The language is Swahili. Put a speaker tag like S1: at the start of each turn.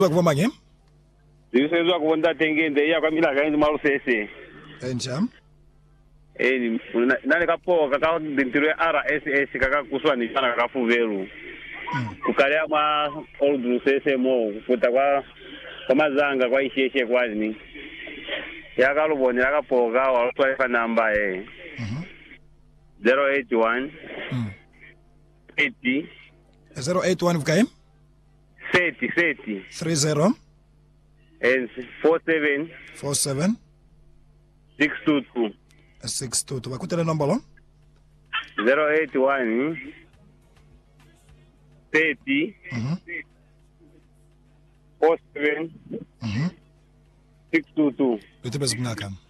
S1: Kubamba nge?
S2: Ndisezwa kubonda tengende ya kwamila kaenzi malusese.
S1: Enjam.
S2: Nale kapo kaka dintirwe RSS kaka kuswa ni sana kaka fuveru. Kukalea ma old sese mo kutakwa kama zanga kwa isheshe kwani. Yakaluboni yakapo ka walutwa ifa namba 081 80
S1: 081 vukaye?
S2: 30
S1: 30
S2: and 47 622
S1: 622 bakutele nombolo
S2: 081 30 47 622
S1: Litebeza kungaka.